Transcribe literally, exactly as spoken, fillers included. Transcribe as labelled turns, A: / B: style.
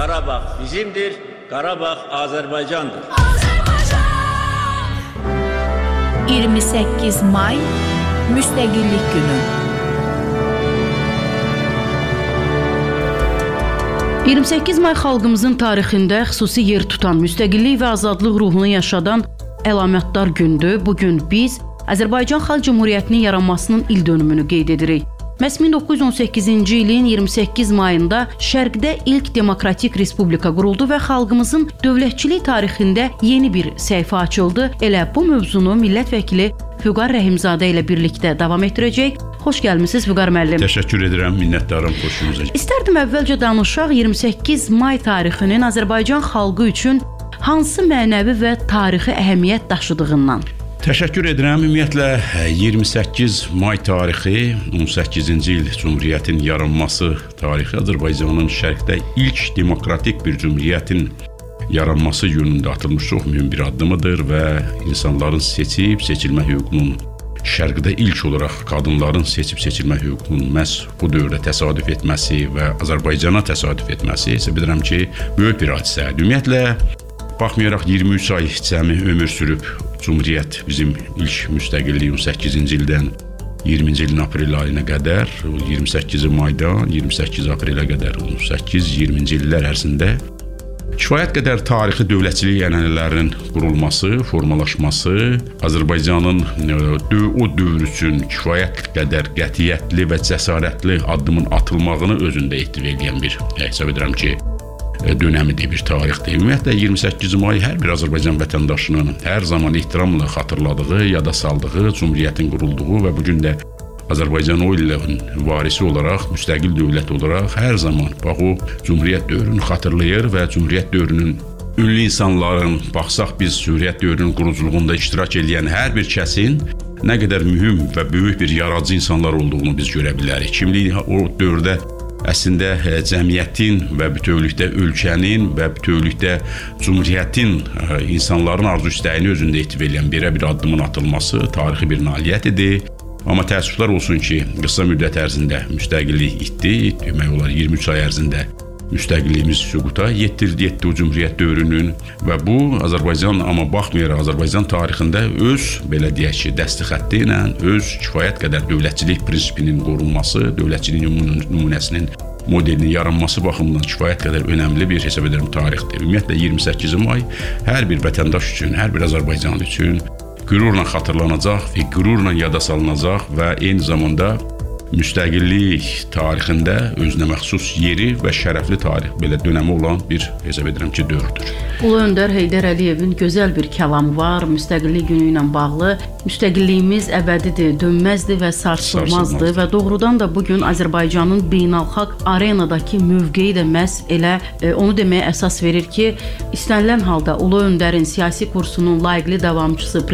A: Qarabağ bizimdir, Qarabağ Azərbaycandır.
B: iyirmi səkkiz may Müstəqillik Günü.
C: iyirmi səkkiz may xalqımızın tarixində xüsusi yer tutan, müstəqillik və azadlıq ruhunu yaşadan əlamətdar gündür. Bugün biz Azərbaycan Xalq Cümhuriyyətinin yaranmasının il dönümünü qeyd edirik. Məhz min doqquz yüz on səkkizinci ilin iyirmi səkkiz mayında Şərqdə ilk demokratik respublika quruldu və xalqımızın dövlətçilik tarixində yeni bir səhifə açıldı. Elə bu mövzunu millət vəkili Füqar Rəhimzadə ilə birlikdə davam etdirəcək. Xoş gəlmisiniz Füqar müəllim.
D: Təşəkkür edirəm, minnətdaram xoşunuza.
C: İstərdim əvvəlcə danışaq iyirmi səkkiz may tarixinin Azərbaycan xalqı üçün hansı mənəvi və tarixi əhəmiyyət daşıdığından.
D: Təşəkkür edirəm. Ümumiyyətlə iyirmi səkkiz may tarixi, on səkkizinci il Cümhuriyyətin yaranması tarixi Azərbaycanın Şərqdə ilk demokratik bir cümhuriyyətin yaranması yönündə atılmış çox mühüm bir addımıdır və insanların seçib seçilmə hüququnun, Şərqdə ilk olaraq qadınların seçib seçilmə hüququnun məhz bu dövrdə təsadüf etməsi və Azərbaycana təsadüf etməsi isə bilirəm ki, böyük bir hadisədir. Ümumiyyətlə, baxmayaraq iyirmi üç ay cəmi ömür sürüb Cümhuriyyət bizim ilk müstəqilliyi on səkkizinci ildən iyirminci ilin aprel ayına qədər, iyirmi səkkizi maydan iyirmi səkkizi aprelə qədər on səkkiz iyirminci illər ərzində kifayət qədər tarixi dövlətçilik ənənələrinin qurulması, formalaşması, Azərbaycanın o dövr üçün kifayət qədər qətiyyətli və cəsarətli addımın atılmağını özündə ehtiva edən bir, hesab edirəm ki, dönəmidir, bir tarixdir. Ümumiyyətlə iyirmi səkkiz may hər bir Azərbaycan vətəndaşının hər zaman ehtiramla xatırladığı, yada saldığı, Cümhuriyyətin qurulduğu və bugün də Azərbaycan o illərin varisi olaraq, müstəqil dövlət olaraq hər zaman bax o Cümhuriyyət dövrünü xatırlayır və Cümhuriyyət dövrünün ünlü insanların, baxsaq biz Cümhuriyyət dövrünün quruculuğunda iştirak edən hər bir kəsin nə qədər mühüm və böyük bir yaradıcı insanlar olduğunu biz görə bilərik. Kimlik o dövrdə əslində cəmiyyətin və bütövlükdə ölkənin və bütövlükdə Cümhuriyyətin insanların arzu istəyini özündə ehtiva edən belə bir addımın atılması tarixi bir nailiyyət idi. Amma təəssüflər olsun ki, qısa müddət ərzində müstəqillik itdi, demək olar iyirmi üç ay ərzində müstəqilliyimiz süquta yetirildi, yetdi o Cümhuriyyət dövrünün və bu Azərbaycan, amma baxmayaraq Azərbaycan tarixində öz, belə deyək ki, dəsti xətti ilə öz kifayət qədər dövlətçilik prinsipinin qorunması, dövlətçilik nümunəsinin modelinin yaranması baxımından kifayət qədər önəmli bir hesab edirəm tarixdir. Ümumiyyətlə iyirmi səkkiz may hər bir vətəndaş üçün, hər bir Azərbaycanlı üçün qürurla xatırlanacaq və qürurla yada salınacaq və eyni zamanda müstəqillik tarixində özünə məxsus yeri və şərəfli tarix belə dönəmi olan bir hesab edirəm ki, dövrdür.
C: Ulu Öndər Heydər Əliyevin gözəl bir kəlamı var müstəqillik günü ilə bağlı. Müstəqilliyimiz əbədidir, dönməzdir və sarsılmazdır və doğrudan da bugün Azərbaycanın beynəlxalq arenadakı mövqeyi də məhz elə e, onu deməyə əsas verir ki, istənilən halda Ulu Öndərin siyasi kursunun layiqli davamçısı